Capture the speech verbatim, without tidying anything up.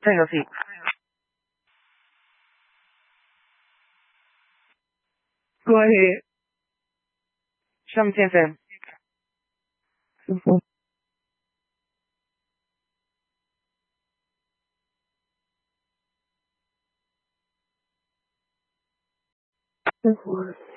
这个屁。各位上先生，师傅，师傅。